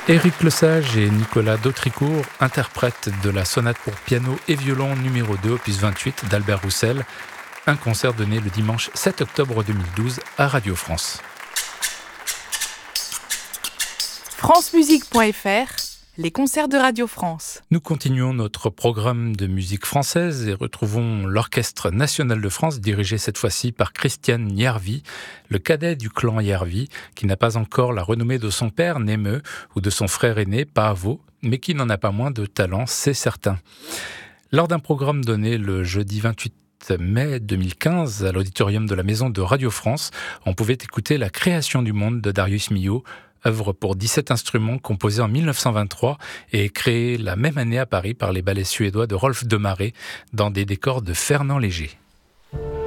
Éric Lesage et Nicolas Dautricourt interprètent de la sonate pour piano et violon numéro 2 opus 28 d'Albert Roussel, un concert donné le dimanche 7 octobre 2012 à Radio France. francemusique.fr, les concerts de Radio France. Nous continuons notre programme de musique française et retrouvons l'Orchestre national de France, dirigé cette fois-ci par Christian Järvi, le cadet du clan Järvi, qui n'a pas encore la renommée de son père Némeu ou de son frère aîné Paavo, mais qui n'en a pas moins de talent, c'est certain. Lors d'un programme donné le jeudi 28 mai 2015 à l'auditorium de la Maison de Radio France, on pouvait écouter La création du monde de Darius Milhaud, œuvre pour 17 instruments composée en 1923 et créée la même année à Paris par les ballets suédois de Rolf de Maré dans des décors de Fernand Léger.